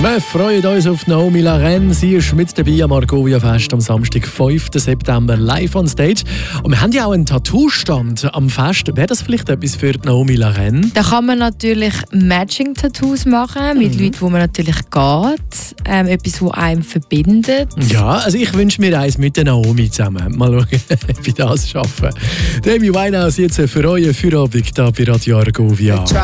Wir freuen uns auf Naomi Larraine. Sie ist mit dabei am Argovia Fest am Samstag, 5. September, live on stage. Und wir haben ja auch einen Tattoo-Stand am Fest. Wäre das vielleicht etwas für Naomi Larraine? Da kann man natürlich Matching-Tattoos machen, mit Leuten, wo man natürlich geht. Etwas, das einem verbindet. Ja, also ich wünsche mir eins mit der Naomi zusammen. Mal schauen, ob ich das schaffe. Amy Winehouse jetzt für euren Feierabend hier bei Radio Argovia.